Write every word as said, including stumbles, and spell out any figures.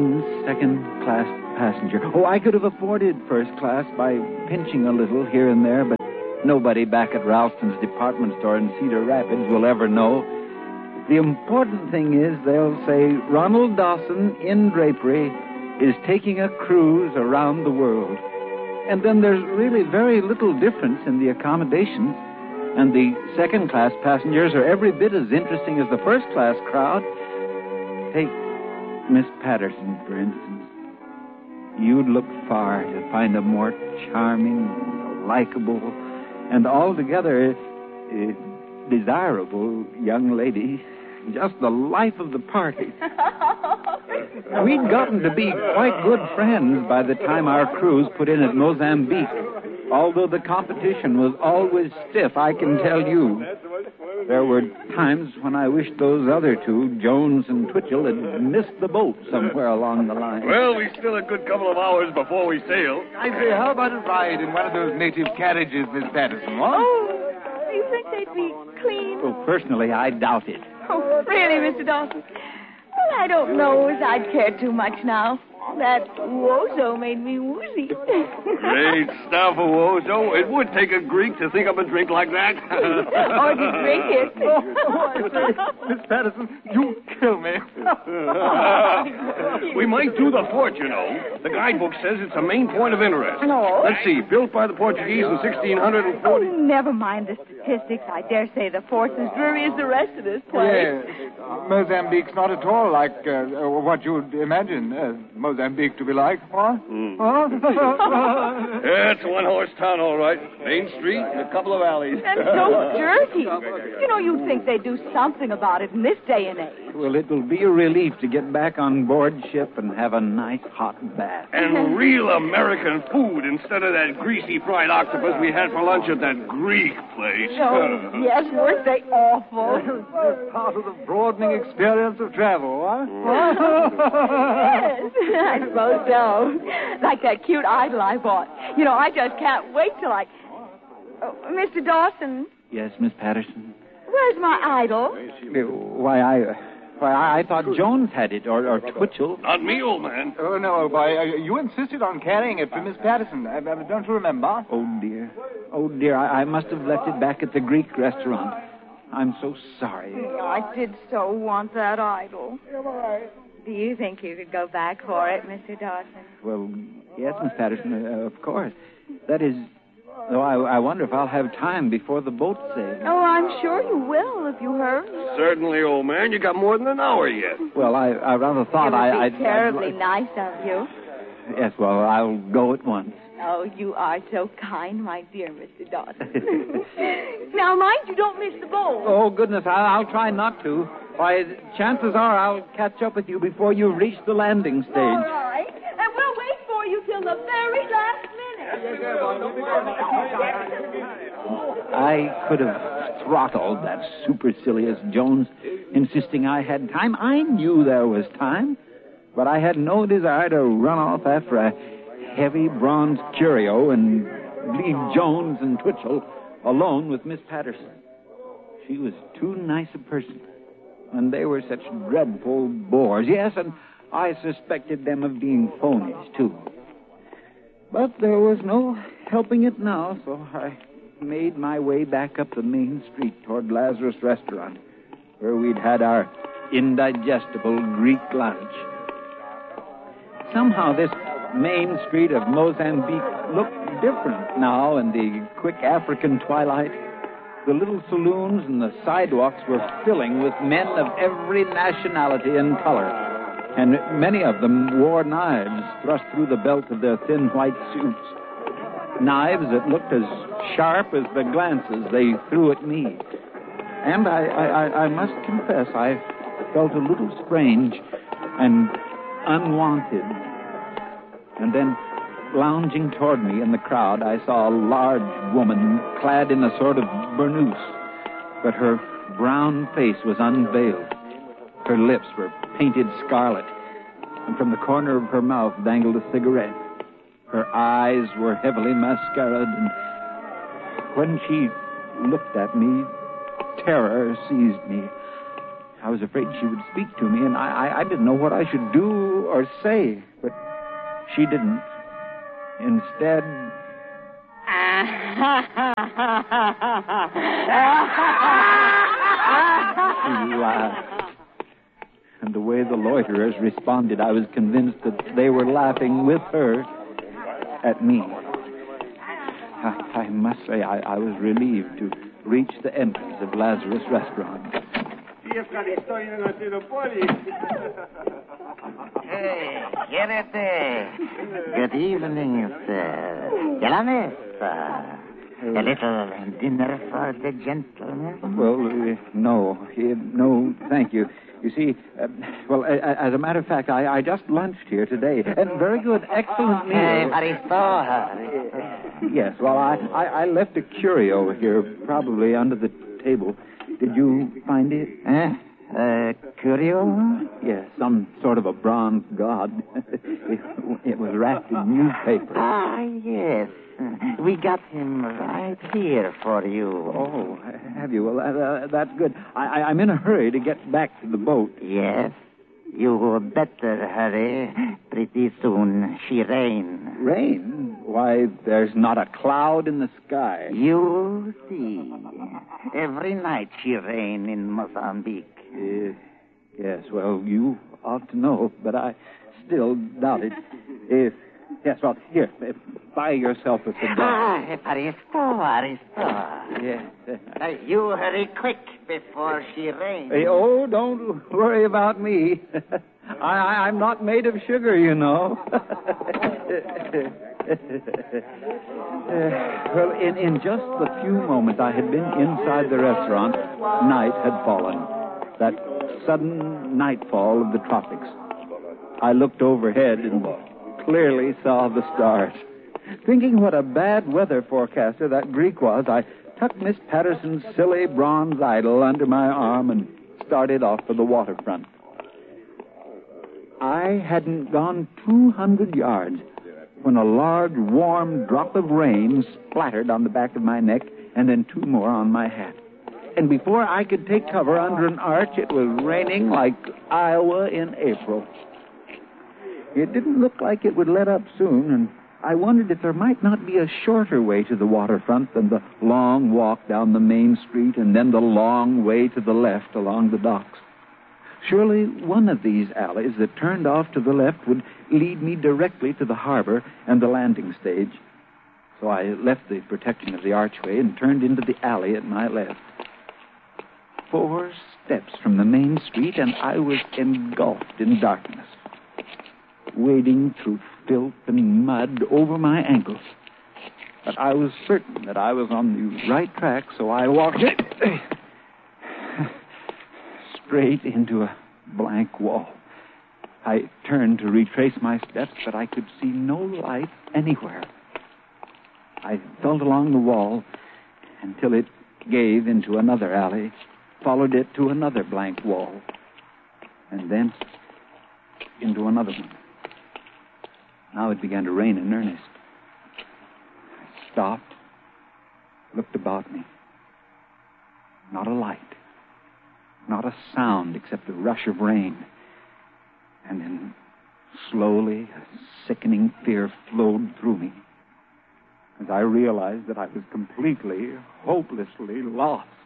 Second-class passenger. Oh, I could have afforded first class by pinching a little here and there, but nobody back at Ralston's department store in Cedar Rapids will ever know. The important thing is they'll say Ronald Dawson in drapery is taking a cruise around the world. And then there's really very little difference in the accommodations. And the second-class passengers are every bit as interesting as the first-class crowd. Take Miss Patterson, for instance. You'd look far to find a more charming, likable, and altogether uh, desirable young lady. Just the life of the party. We'd gotten to be quite good friends by the time our cruise put in at Mozambique. Although the competition was always stiff, I can tell you. There were times when I wished those other two, Jones and Twitchell, had missed the boat somewhere along the line. Well, we still a good couple of hours before we sail. I say, how about a ride in one of those native carriages, Miss Patterson, what? Oh, do you think they'd be clean? Well, personally, I doubt it. Oh, really, Mister Dawson? Well, I don't know as I'd care too much now. That Wozo made me woozy. Great stuff, Wozo. It would take a Greek to think of a drink like that. Or to drink it. Oh, I say, Miss Patterson, you kill me. We might do the fort, you know. The guidebook says it's a main point of interest. No. Let's see. Built by the Portuguese in sixteen forty. Oh, never mind the statistics. I dare say the fort's as dreary as the rest of this place. Yes. Mozambique's not at all like uh, what you'd imagine uh, Mozambique to be like. What? Mm. Huh? Yeah, it's a one-horse town, all right. Main street and a couple of alleys. And so dirty. You know, you'd think they'd do something about it in this day and age. Well, it'll be a relief to get back on board ship and have a nice hot bath. And real American food instead of that greasy fried octopus we had for lunch at that Greek place. Oh, yes, weren't they awful? It's part of the broadening experience of travel, huh? Yes, I suppose so. Like that cute idol I bought. You know, I just can't wait till I... Oh, Mister Dawson, Yes, Miss Patterson? where's my idol? Uh, Why, I... Why, I I thought Jones had it, or, or Twitchell. Not me, old man. Oh, no, boy. Uh, you insisted on carrying it for Miss Patterson. Uh, uh, don't you remember? Oh, dear. Oh, dear, I, I must have left it back at the Greek restaurant. I'm so sorry. I did so want that idol. Do you think you could go back for it, Mister Dawson? Well, yes, Miss Patterson, uh, of course. That is... Though I, I wonder if I'll have time before the boat sails. Oh, I'm sure you will if you hurry. Certainly, old man. You got more than an hour yet. Well, I, I rather thought It would I... be I'd, terribly I'd, nice of you. Yes, well, I'll go at once. Oh, you are so kind, my dear Mister Dawson. Now, mind you don't miss the boat. Oh, goodness, I, I'll try not to. Why, chances are I'll catch up with you before you reach the landing stage. All right. And we'll wait for you till the very last minute. I could have throttled that supercilious Jones, insisting I had time. I knew there was time, but I had no desire to run off after a heavy bronze curio and leave Jones and Twitchell alone with Miss Patterson. She was too nice a person, and they were such dreadful bores. Yes, and I suspected them of being phonies, too. But there was no helping it now, so I made my way back up the main street toward Lazarus Restaurant, where we'd had our indigestible Greek lunch. Somehow this main street of Mozambique looked different now in the quick African twilight. The little saloons and the sidewalks were filling with men of every nationality and color, and many of them wore knives thrust through the belt of their thin white suits. Knives that looked as sharp as the glances they threw at me. And I, I, I must confess, I felt a little strange and unwanted. And then, lounging toward me in the crowd, I saw a large woman clad in a sort of burnous, but her brown face was unveiled. Her lips were painted scarlet, and from the corner of her mouth dangled a cigarette. Her eyes were heavily mascaraed, and when she looked at me, terror seized me. I was afraid she would speak to me, and I, I, I didn't know what I should do or say. But she didn't. Instead... She laughed. And the way the loiterers responded, I was convinced that they were laughing with her at me. I, I must say, I, I was relieved to reach the entrance of Lazarus Restaurant. Hey, Gerete. Good evening, sir. De la mesa. A little dinner for the gentlemen? Well, uh, no. Uh, no, thank you. You see, uh, well, uh, as a matter of fact, I, I just lunched here today. And very good, excellent meal. Hey, Aristo. Yes, well, I, I, I left a curio here, probably under the table. Did you find it? Eh? Uh, curio? Yes, some sort of a bronze god. it, it was wrapped in newspaper. Ah, yes. We got him right here for you. Oh, have you? Well, uh, that's good. I, I, I'm in a hurry to get back to the boat. Yes. You better hurry. Pretty soon she rain. Rain? Why, there's not a cloud in the sky. You'll see. Every night she rain in Mozambique. Uh, yes, well, you ought to know, but I still doubt it. If, yes, well, here, uh, buy yourself a cigar. Ah, Aristo, Aristo. Yes. Uh, you hurry quick before she rains. Hey, oh, don't worry about me. I, I, I'm not made of sugar, you know. uh, well, in, in just the few moments I had been inside the restaurant, night had fallen. That sudden nightfall of the tropics. I looked overhead and clearly saw the stars. Thinking what a bad weather forecaster that Greek was, I tucked Miss Patterson's silly bronze idol under my arm and started off for the waterfront. I hadn't gone two hundred yards when a large, warm drop of rain splattered on the back of my neck and then two more on my hat. And before I could take cover under an arch, it was raining like Iowa in April. It didn't look like it would let up soon, and I wondered if there might not be a shorter way to the waterfront than the long walk down the main street and then the long way to the left along the docks. Surely one of these alleys that turned off to the left would lead me directly to the harbor and the landing stage. So I left the protection of the archway and turned into the alley at my left. Four steps from the main street, and I was engulfed in darkness, wading through filth and mud over my ankles. But I was certain that I was on the right track, so I walked straight into a blank wall. I turned to retrace my steps, but I could see no light anywhere. I felt along the wall until it gave into another alley, followed it to another blank wall, and then into another one. Now it began to rain in earnest. I stopped, looked about me. Not a light, not a sound except the rush of rain. And then, slowly, a sickening fear flowed through me as I realized that I was completely, hopelessly lost.